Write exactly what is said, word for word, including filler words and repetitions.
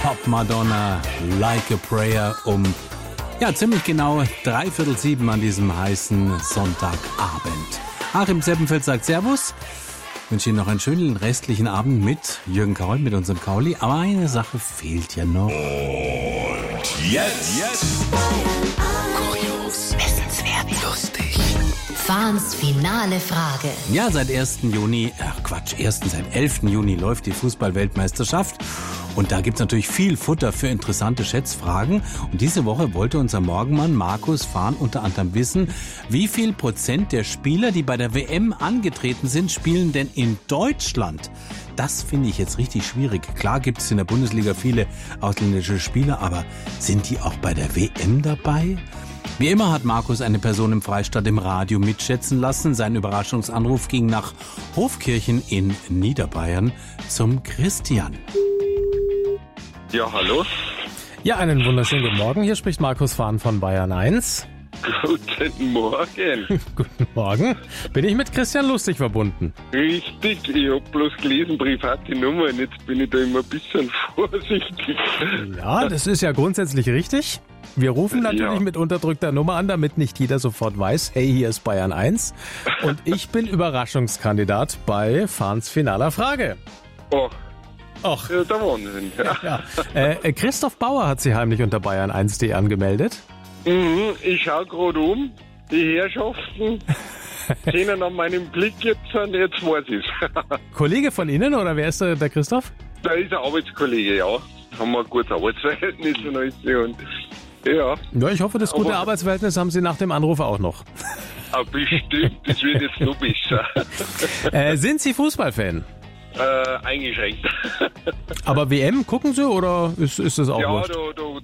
Pop-Madonna, Like a Prayer um, ja, ziemlich genau dreiviertel sieben an diesem heißen Sonntagabend. Achim Seppenfeld sagt Servus. Ich wünsche Ihnen noch einen schönen restlichen Abend mit Jürgen Kaul, mit unserem Kauli. Aber eine Sache fehlt ja noch. Und jetzt, jetzt. Kurios, wissenswert, lustig. Fahns finale Frage. Ja, seit ersten Juni, ach Quatsch, ersten, seit elften Juni läuft die Fußball-Weltmeisterschaft. Und da gibt's natürlich viel Futter für interessante Schätzfragen. Und diese Woche wollte unser Morgenmann Markus Fahn unter anderem wissen, wie viel Prozent der Spieler, die bei der W M angetreten sind, spielen denn in Deutschland? Das finde ich jetzt richtig schwierig. Klar gibt es in der Bundesliga viele ausländische Spieler, aber sind die auch bei der W M dabei? Wie immer hat Markus eine Person im Freistaat im Radio mitschätzen lassen. Sein Überraschungsanruf ging nach Hofkirchen in Niederbayern zum Christian. Ja, hallo. Ja, einen wunderschönen guten Morgen. Hier spricht Markus Fahn von Bayern eins. Guten Morgen. Guten Morgen. Bin ich mit Christian Lustig verbunden? Richtig, ich hab bloß gelesen, private Nummer, und jetzt bin ich da immer ein bisschen vorsichtig. Ja, das ist ja grundsätzlich richtig. Wir rufen natürlich Ja. mit unterdrückter Nummer an, damit nicht jeder sofort weiß, hey, hier ist Bayern eins. Und ich bin Überraschungskandidat bei Fahns finaler Frage. Oh, Och, ja, der Wahnsinn. Ja. ja. Äh, Christoph Bauer hat sich heimlich unter bayern eins punkt de angemeldet. Mhm, ich schau gerade um, die Herrschaften sehen an meinem Blick jetzt, und jetzt weiß ich's. Kollege von Ihnen oder wer ist der, der Christoph? Da ist ein Arbeitskollege, ja. Haben wir ein gutes Arbeitsverhältnis und alles. Und ja, Ja, ich hoffe, das gute Aber- Arbeitsverhältnis haben Sie nach dem Anruf auch noch. aber bestimmt, das wird jetzt noch besser. Äh, sind Sie Fußballfan? äh, eingeschränkt. Aber W M gucken Sie oder ist, ist das auch Ja, wurscht? da, da